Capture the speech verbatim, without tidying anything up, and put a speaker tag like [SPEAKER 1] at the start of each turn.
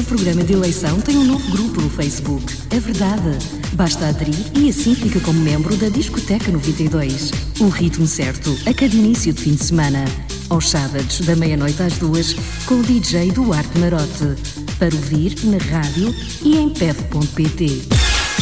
[SPEAKER 1] seu programa de eleição tem um novo grupo no Facebook. É verdade. Basta aderir e assim fica como membro da Discoteca noventa e dois. O ritmo certo a cada início de fim de semana. Aos sábados, da meia-noite às duas, com o D J Duarte Marote. Para ouvir na rádio e em pev ponto pt.